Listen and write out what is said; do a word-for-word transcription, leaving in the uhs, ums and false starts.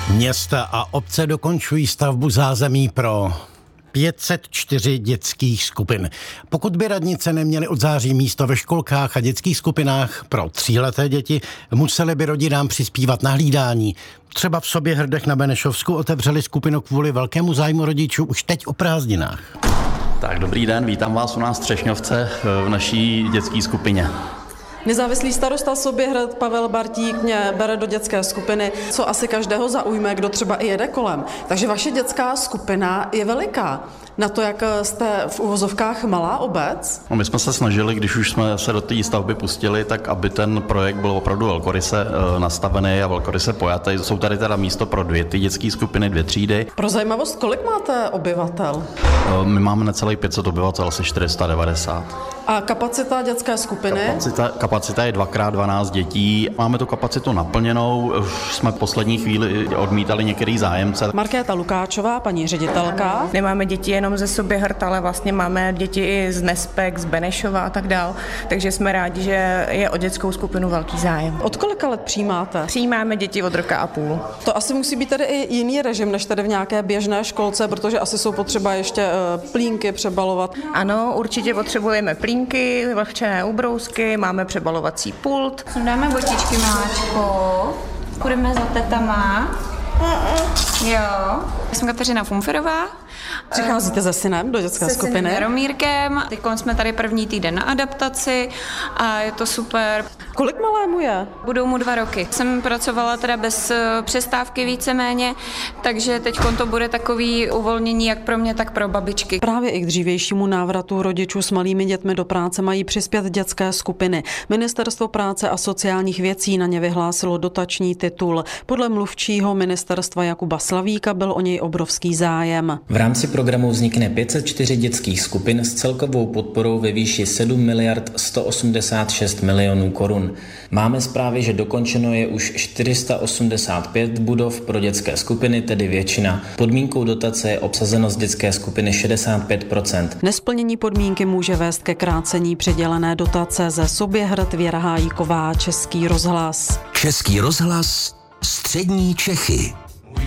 Města a obce dokončují stavbu zázemí pro pět set čtyři dětských skupin. Pokud by radnice neměly od září místo ve školkách a dětských skupinách pro tříleté děti, museli by rodinám přispívat na hlídání. Třeba v Soběhrdech na Benešovsku otevřeli skupinu kvůli velkému zájmu rodičů už teď o prázdninách. Tak dobrý den, vítám vás u nás v Třešňovce v naší dětské skupině. Nezávislý starosta Soběhrad Pavel Bartík mě bere do dětské skupiny, co asi každého zaujme, kdo třeba i jede kolem. Takže vaše dětská skupina je veliká. Na to, jak jste v uvozovkách malá obec? No, my jsme se snažili, když už jsme se do té stavby pustili, tak aby ten projekt byl opravdu velkoryse e, nastavený a velkoryse pojatý. Jsou tady teda místo pro dvě ty dětské skupiny, dvě třídy. Pro zajímavost, kolik máte obyvatel? E, my máme necelých pět set obyvatel, asi čtyři sta devadesát. A kapacita dětské skupiny? Kapacita, kapacita je dvakrát dvanáct dětí. Máme tu kapacitu naplněnou, už jsme v poslední chvíli odmítali některý zájemce. Markéta Lukáčová, paní ředitelka. Nemáme děti jenom ze Soběhrad, ale vlastně máme děti i z Nespek, z Benešova a tak dál. Takže jsme rádi, že je o dětskou skupinu velký zájem. Od kolika let přijímáte? Přijímáme děti od roka a půl. To asi musí být tady i jiný režim, než tady v nějaké běžné školce, protože asi jsou potřeba ještě plínky přebalovat. Ano, určitě potřebujeme plínky, vlhčené ubrousky, máme přebalovací pult. Dáme botičky, Máčko. Půjdeme za tetama. Jo. Já jsem Kateřina Fumferová. Přicházíte se synem do dětské se skupiny? Se synem Jaromírkem. Teď jsme tady první týden na adaptaci a je to super. Kolik malému je? Budou mu dva roky. Jsem pracovala teda bez přestávky víceméně, takže teď to bude takový uvolnění jak pro mě, tak pro babičky. Právě i k dřívějšímu návratu rodičů s malými dětmi do práce mají přispět dětské skupiny. Ministerstvo práce a sociálních věcí na ně vyhlásilo dotační titul. Podle mluvčího ministerstva Jakuba Slavíka byl o něj obrovský zájem. V rámci programu vznikne pět set čtyři dětských skupin s celkovou podporou ve výši sedm miliard sto osmdesát šest milionů korun. Máme zprávy, že dokončeno je už čtyři sta osmdesát pět budov pro dětské skupiny, tedy většina. Podmínkou dotace je obsazenost dětské skupiny šedesát pět procent. Nesplnění podmínky může vést ke krácení přidělené dotace. Ze Soběhrad Věra Hájíková, Český rozhlas. Český rozhlas, Střední Čechy.